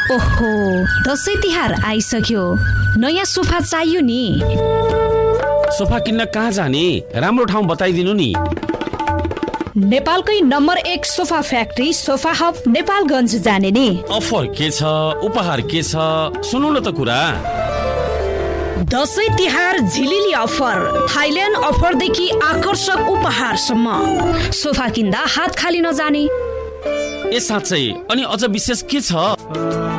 ओहो, दसैँ तिहार आइसक्यो, नयाँ सोफा चाहियो नि। सोफा किन्न कहाँ जाने, राम्रो ठाउँ बताइदिनु नि। नेपालकै number 1 sofa factory sofa hub Nepalgunj जाने नि। अफर के छ, उपहार के छ, सुनौ न त कुरा। दसैँ तिहार झिलिली अफर, थाइल्यान्ड अफरदेखि आकर्षक उपहारसम्म। सोफा किन्दा हात खाली नजाने। ए साँच्चै, अनि अझ विशेष के छ?